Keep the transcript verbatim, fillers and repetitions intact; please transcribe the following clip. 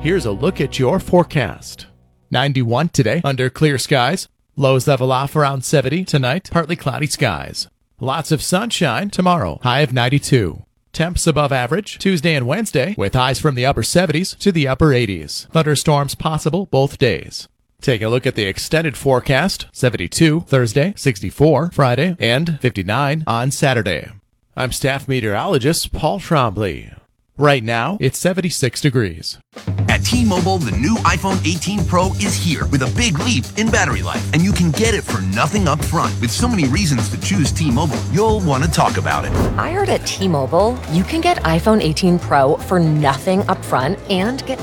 Here's a look at your forecast. ninety-one today under clear skies. Lows level off around seventy tonight, partly cloudy skies. Lots of sunshine tomorrow, high of ninety-two. Temps above average Tuesday and Wednesday with highs from the upper seventies to the upper eighties. Thunderstorms possible both days. Take a look at the extended forecast. seventy-two Thursday, sixty-four Friday, and fifty-nine on Saturday. I'm staff meteorologist Paul Trombley. Right now, it's seventy-six degrees. At T-Mobile, the new iPhone eighteen Pro is here with a big leap in battery life, and you can get it for nothing up front. With so many reasons to choose T-Mobile, you'll want to talk about it. I heard at T-Mobile, you can get iPhone eighteen Pro for nothing up front and get